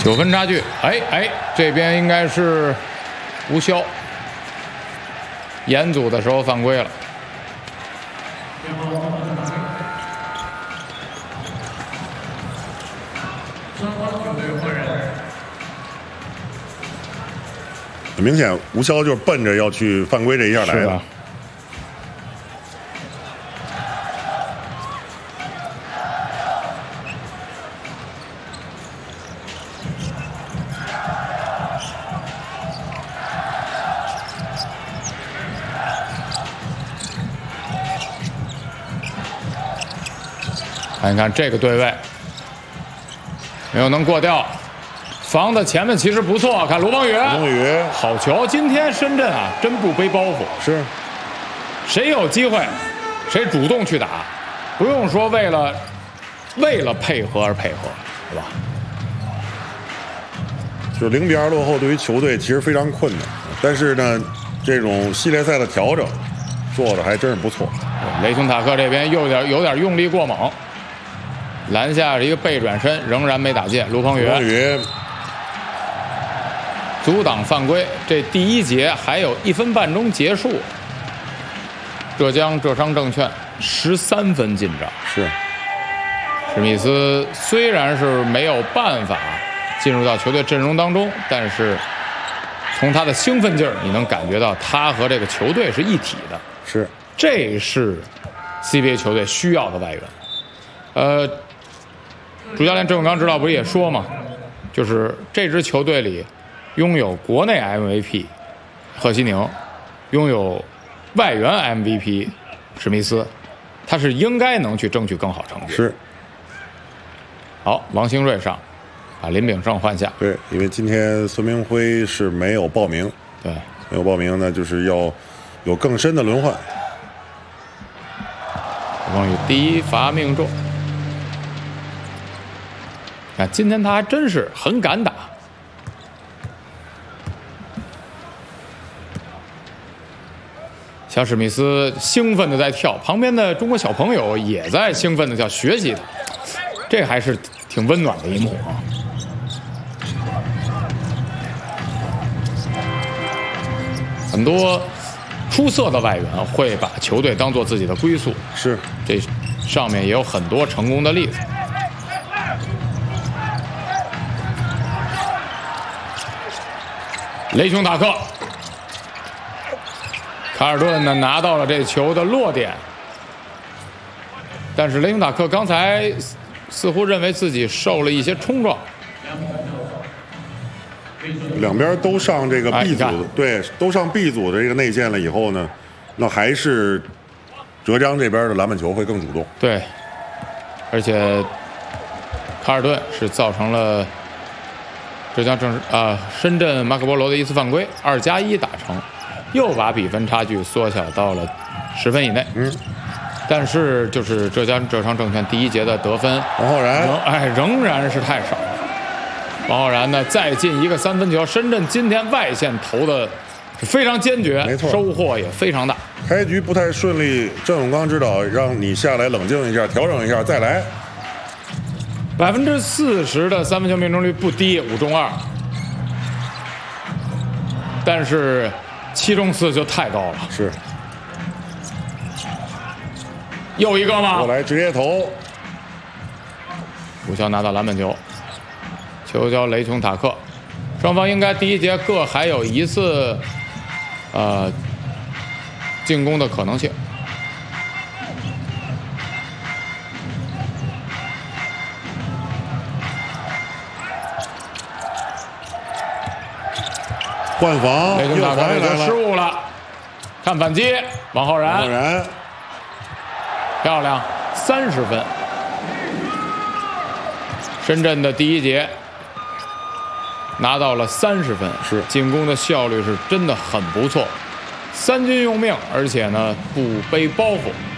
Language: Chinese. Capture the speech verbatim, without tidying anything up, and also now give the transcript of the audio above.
九分差距。哎哎，这边应该是吴潇严组的时候犯规了。 很明显，吴潇就是奔着要去犯规这一下来的。 看一看这个对位，没有能过掉，防的前面其实不错。看卢邦宇，卢邦宇好球！今天深圳啊，真不背包袱， 是， 谁有机会，谁主动去打，不用说为了为了配合而配合，对吧？ 就零比二落后，对于球队其实非常困难，但是呢，这种系列赛的调整做的还真是不错。 雷霆塔克这边又有点有点用力过猛。篮下一个背转身，仍然没打进。卢鹏宇， 卢鹏宇阻挡犯规。这第一节还有一分半钟结束。浙江浙商证券十三分进账。 是。 史密斯虽然是没有办法进入到球队阵容当中，但是从他的兴奋劲儿，你能感觉到他和这个球队是一体的。 是。 这是 C B A 球队需要的外援。呃。主教练郑永刚指导不是也说嘛，就是这支球队里拥有国内 M V P 贺西宁，拥有外援 M V P 史密斯，他是应该能去争取更好成绩。 是。 好，王兴瑞上，把林炳胜换下。 对，因为今天孙明辉是没有报名。 对， 没有报名呢，就是要有更深的轮换。 王宇第一罚命中。看，今天他还真是很敢打。小史密斯兴奋的在跳，旁边的中国小朋友也在兴奋的叫学习他，这还是挺温暖的一幕啊。很多出色的外援会把球队当做自己的归宿， 是， 这上面也有很多成功的例子。雷雄塔克，卡尔顿呢拿到了这球的落点，但是雷雄塔克刚才似乎认为自己受了一些冲撞。 两边都上这个 B 组，哎、对，都上 B 组的这个内线了以后呢，那还是浙江这边的篮板球会更主动。 对，而且卡尔顿是造成了浙江正啊、呃、深圳马可波罗的一次犯规，二加一打成，又把比分差距缩小到了十分以内。 嗯， 但是就是浙江浙商证券第一节的得分， 王浩然， 哎，仍然是太少了。王浩然呢，再进一个三分球。深圳今天外线投的是非常坚决， 没错， 收获也非常大。 开局不太顺利，郑永刚指导让你下来冷静一下，调整一下，再来。 百分之四十的三分球命中率不低，五中二，但是七中四就太高了。 是。 又一个吗？ 过来直接投。 吴潇拿到篮板球。球交雷琼塔克，双方应该第一节各还有一次，呃，进攻的可能性。 换防， 雷琼塔克这就失误了，看反击，王浩然， 王浩然， 漂亮，三十分。深圳的第一节。拿到了三十分， 是进攻的效率是真的很不错，三军用命，而且呢不背包袱。